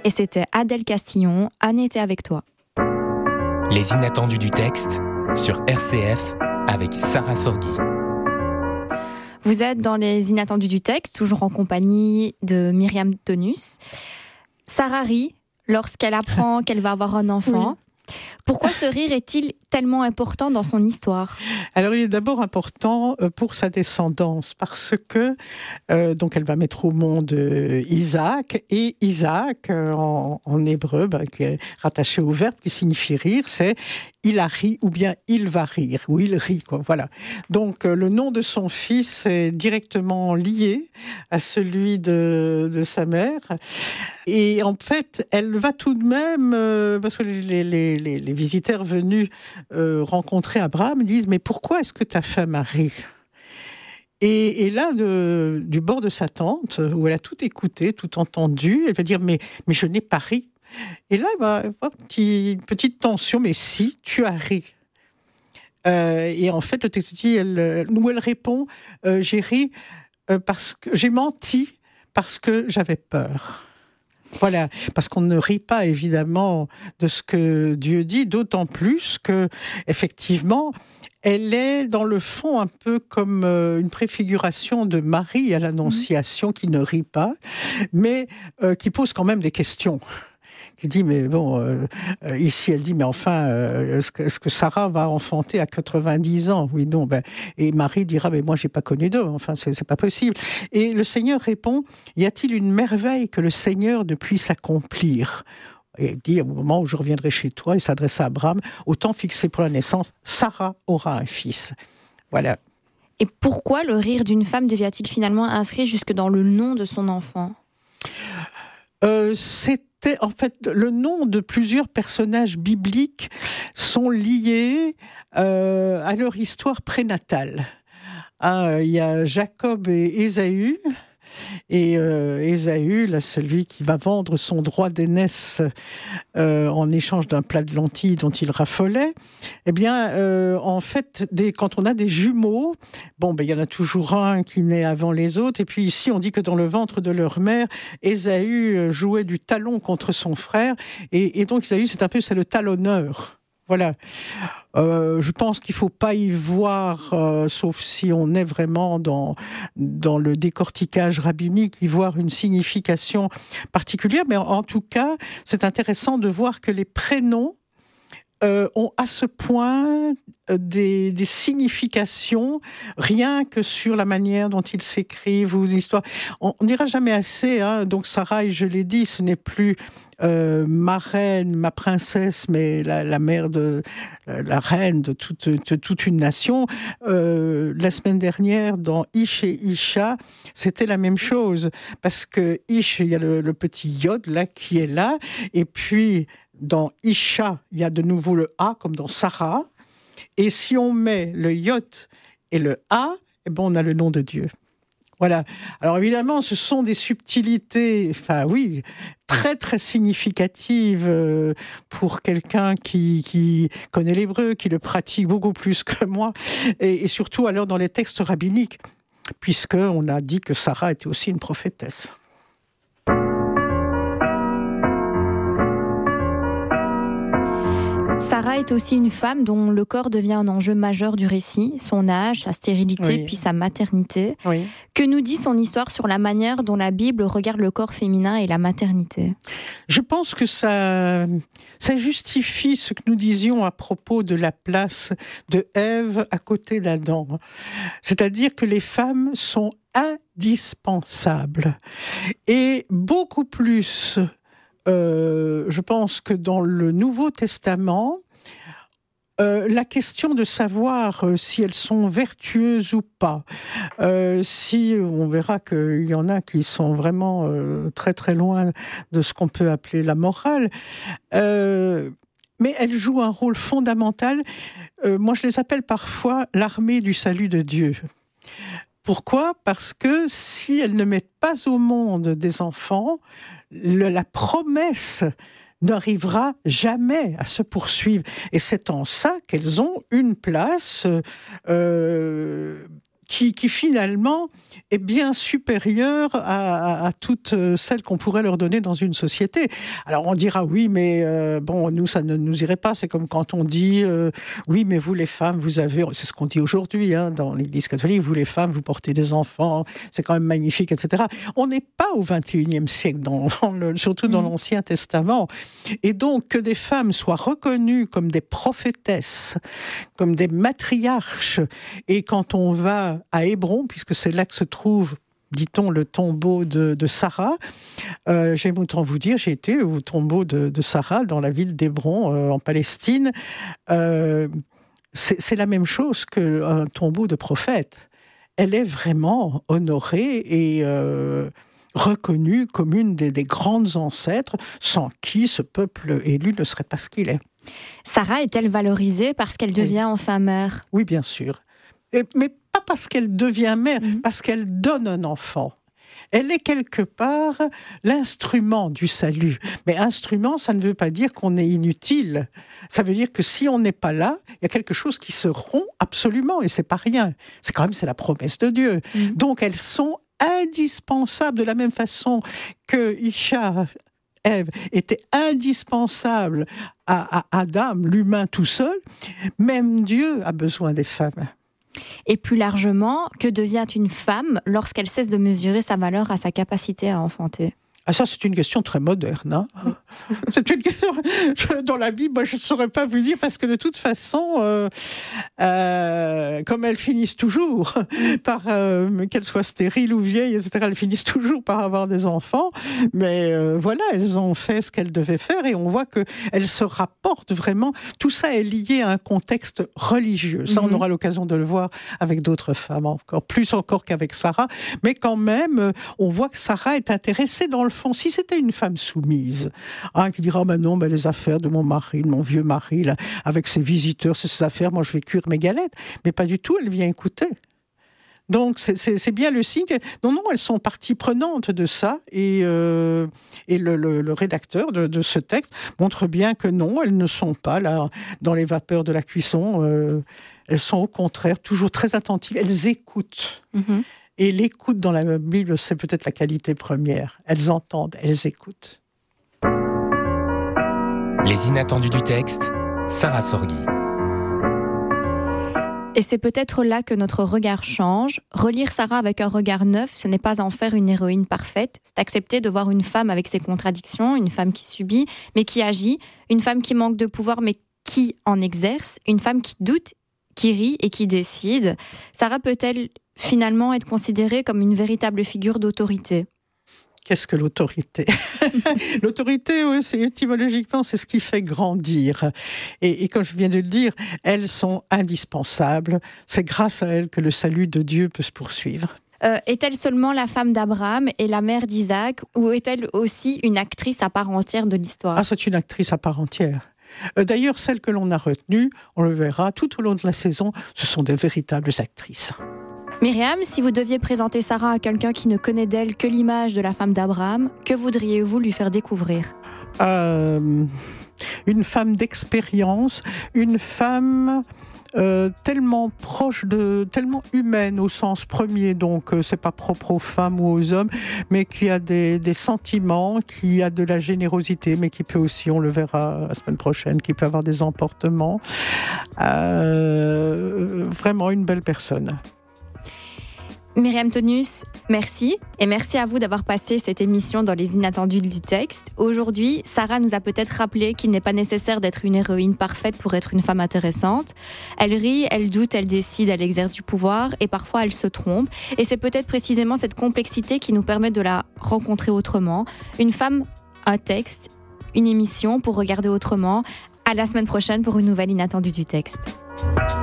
Et c'était Adèle Castillon, Anne était avec toi. Les inattendus du texte sur RCF avec Sarah Sorghi. Vous êtes dans les inattendus du texte, toujours en compagnie de Myriam Tonus. Sarah rit lorsqu'elle apprend qu'elle va avoir un enfant. Oui. Pourquoi ce rire est-il tellement important dans son histoire ? Alors, il est d'abord important pour sa descendance, parce que donc elle va mettre au monde Isaac, et Isaac, en hébreu, qui est rattaché au verbe qui signifie rire, c'est il a ri ou bien il va rire, ou il rit, quoi. Voilà. Donc, le nom de son fils est directement lié à celui de sa mère. Et en fait, elle va tout de même, parce que les visiteurs venus rencontrer Abraham disent « Mais pourquoi est-ce que ta femme a ri ?» Et là, du bord de sa tente, où elle a tout écouté, tout entendu, elle va dire « Mais je n'ai pas ri. » Et là, il va y avoir une petite tension, mais si, tu as ri. Et en fait, le texte dit, elle répond, j'ai ri parce que j'ai menti parce que j'avais peur. Voilà, parce qu'on ne rit pas évidemment de ce que Dieu dit, d'autant plus que effectivement, elle est dans le fond un peu comme une préfiguration de Marie à l'Annonciation qui ne rit pas, mais qui pose quand même des questions. Qui dit, mais bon, ici elle dit, mais enfin, est-ce que Sarah va enfanter à 90 ans ? Oui, non, et Marie dira, mais moi j'ai pas connu d'homme, enfin c'est pas possible. Et le Seigneur répond, y a-t-il une merveille que le Seigneur ne puisse accomplir ? Et il dit, au moment où je reviendrai chez toi, il s'adresse à Abraham, au temps fixé pour la naissance, Sarah aura un fils. Voilà. Et pourquoi le rire d'une femme devient-il finalement inscrit jusque dans le nom de son enfant ? C'était en fait le nom de plusieurs personnages bibliques sont liés à leur histoire prénatale. Il y a Jacob et Ésaü. Et Ésaü, là, celui qui va vendre son droit d'aînesse en échange d'un plat de lentilles dont il raffolait, eh bien, en fait, quand on a des jumeaux, il y en a toujours un qui naît avant les autres, et puis ici, on dit que dans le ventre de leur mère, Ésaü jouait du talon contre son frère, et donc Ésaü, c'est le talonneur. Voilà. Je pense qu'il ne faut pas y voir, sauf si on est vraiment dans le décortiquage rabbinique, y voir une signification particulière. Mais en tout cas, c'est intéressant de voir que les prénoms ont à ce point des significations, rien que sur la manière dont ils s'écrivent ou l'histoire. On n'ira jamais assez. Donc Sarah, je l'ai dit, ce n'est plus ma reine, ma princesse, mais la mère la reine de toute une nation. La semaine dernière, dans Ish et Isha, c'était la même chose, parce que Ish, il y a le petit Yod là qui est là, et puis dans Isha, il y a de nouveau le A, comme dans Sarah, et si on met le Yod et le A, on a le nom de Dieu. Voilà. Alors évidemment, ce sont des subtilités, très très significatives pour quelqu'un qui connaît l'hébreu, qui le pratique beaucoup plus que moi, et surtout alors dans les textes rabbiniques, puisqu'on a dit que Sarah était aussi une prophétesse. Sarah est aussi une femme dont le corps devient un enjeu majeur du récit, son âge, sa stérilité, puis sa maternité. Oui. Que nous dit son histoire sur la manière dont la Bible regarde le corps féminin et la maternité ? Je pense que ça justifie ce que nous disions à propos de la place de Ève à côté d'Adam. C'est-à-dire que les femmes sont indispensables. Et beaucoup plus... je pense que dans le Nouveau Testament, la question de savoir si elles sont vertueuses ou pas, si on verra qu'il y en a qui sont vraiment très très loin de ce qu'on peut appeler la morale, mais elles jouent un rôle fondamental. Moi, je les appelle parfois l'armée du salut de Dieu. Pourquoi ? Parce que si elles ne mettent pas au monde des enfants, la promesse n'arrivera jamais à se poursuivre. Et c'est en ça qu'elles ont une place qui finalement est bien supérieure à toutes celles qu'on pourrait leur donner dans une société. Alors on dira oui, mais nous ça ne nous irait pas. C'est comme quand on dit oui, mais vous les femmes, vous avez, c'est ce qu'on dit aujourd'hui dans l'Église catholique, vous les femmes, vous portez des enfants, c'est quand même magnifique, etc. On n'est pas au XXIe siècle, surtout dans l'Ancien Testament, et donc que des femmes soient reconnues comme des prophétesses, comme des matriarches, et quand on va à Hébron, puisque c'est là que se trouve, dit-on, le tombeau de Sarah. J'aime autant vous dire, j'ai été au tombeau de Sarah dans la ville d'Hébron, en Palestine. C'est la même chose qu'un tombeau de prophète. Elle est vraiment honorée et reconnue comme une des grandes ancêtres, sans qui ce peuple élu ne serait pas ce qu'il est. Sarah est-elle valorisée parce qu'elle devient enfin mère ? Oui, bien sûr. Mais pas parce qu'elle devient mère, parce qu'elle donne un enfant. Elle est quelque part l'instrument du salut. Mais instrument, ça ne veut pas dire qu'on est inutile. Ça veut dire que si on n'est pas là, il y a quelque chose qui se rompt absolument, et c'est pas rien. C'est la promesse de Dieu. Donc elles sont indispensables de la même façon que Isha, Ève, était indispensable à Adam, l'humain tout seul. Même Dieu a besoin des femmes. Et plus largement, que devient une femme lorsqu'elle cesse de mesurer sa valeur à sa capacité à enfanter ? Ah, ça, c'est une question très moderne. C'est une question... Dans la Bible, moi, je ne saurais pas vous dire, parce que de toute façon, comme elles finissent toujours par, qu'elles soient stériles ou vieilles, etc., elles finissent toujours par avoir des enfants. Mais voilà, elles ont fait ce qu'elles devaient faire, et on voit qu'elles se rapportent vraiment. Tout ça est lié à un contexte religieux. Ça, on aura l'occasion de le voir avec d'autres femmes, plus encore qu'avec Sarah. Mais quand même, on voit que Sarah est intéressée dans le fond. Si c'était une femme soumise, qui dira non, les affaires de mon mari, de mon vieux mari, là, avec ses visiteurs, c'est ses affaires, moi je vais cuire mes galettes. Mais pas du tout, elle vient écouter. Donc c'est bien le signe. Non, elles sont partie prenante de ça, et le rédacteur de ce texte montre bien que non, elles ne sont pas là dans les vapeurs de la cuisson. Elles sont au contraire toujours très attentives. Elles écoutent. Et l'écoute dans la Bible, c'est peut-être la qualité première. Elles entendent, elles écoutent. Les inattendus du texte, Sarah Sorghi. Et c'est peut-être là que notre regard change. Relire Sarah avec un regard neuf, ce n'est pas en faire une héroïne parfaite. C'est accepter de voir une femme avec ses contradictions, une femme qui subit, mais qui agit, une femme qui manque de pouvoir, mais qui en exerce, une femme qui doute, qui rit et qui décide. Sarah peut-elle finalement être considérée comme une véritable figure d'autorité ? Qu'est-ce que l'autorité ? L'autorité, c'est étymologiquement, c'est ce qui fait grandir. Et comme je viens de le dire, elles sont indispensables. C'est grâce à elles que le salut de Dieu peut se poursuivre. Est-elle seulement la femme d'Abraham et la mère d'Isaac, ou est-elle aussi une actrice à part entière de l'histoire ? C'est une actrice à part entière. D'ailleurs, celles que l'on a retenues, on le verra tout au long de la saison, ce sont des véritables actrices. Myriam, si vous deviez présenter Sarah à quelqu'un qui ne connaît d'elle que l'image de la femme d'Abraham, que voudriez-vous lui faire découvrir ? Une femme d'expérience, une femme tellement proche tellement humaine au sens premier, donc c'est pas propre aux femmes ou aux hommes, mais qui a des sentiments, qui a de la générosité, mais qui peut aussi, on le verra la semaine prochaine, qui peut avoir des emportements. Vraiment une belle personne. Myriam Tonus, merci. Et merci à vous d'avoir passé cette émission dans les inattendus du texte. Aujourd'hui, Sarah nous a peut-être rappelé qu'il n'est pas nécessaire d'être une héroïne parfaite pour être une femme intéressante. Elle rit, elle doute, elle décide, elle exerce du pouvoir et parfois elle se trompe. Et c'est peut-être précisément cette complexité qui nous permet de la rencontrer autrement. Une femme, un texte, une émission pour regarder autrement. À la semaine prochaine pour une nouvelle inattendue du texte.